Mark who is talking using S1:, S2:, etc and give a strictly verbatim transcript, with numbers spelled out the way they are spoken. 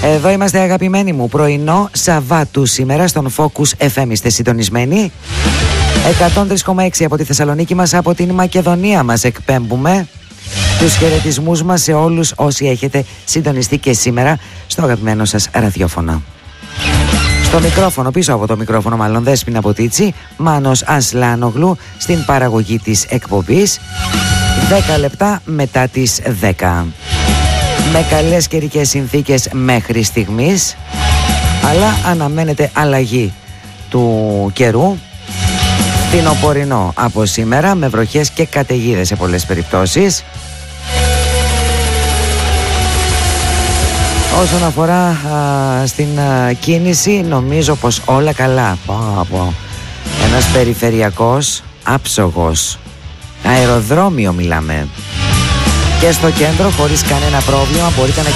S1: Εδώ είμαστε, αγαπημένοι μου. Πρωινό Σαββάτου σήμερα στον Focus εφ εμ. Είστε συντονισμένοι. εκατόν τρία κόμμα έξι από τη Θεσσαλονίκη μας, από την Μακεδονία μας εκπέμπουμε τους χαιρετισμούς μας σε όλους όσοι έχετε συντονιστεί και σήμερα στο αγαπημένο σας ραδιόφωνο. Στο μικρόφωνο, πίσω από το μικρόφωνο μάλλον, Δέσποινα Ποτίτσι, Μάνος Ασλάνογλου στην παραγωγή της εκπομπής. δέκα λεπτά μετά τις δέκα. Με καλές καιρικές συνθήκες μέχρι στιγμής, αλλά αναμένεται αλλαγή του καιρού. Φθινοπορεινό από σήμερα, με βροχές και καταιγίδες σε πολλές περιπτώσεις. Όσον αφορά α, στην α, κίνηση, νομίζω πως όλα καλά. Πω, πω. Ένας περιφερειακός άψογος αεροδρόμιο μιλάμε. Και στο κέντρο, χωρίς κανένα πρόβλημα, μπορείτε να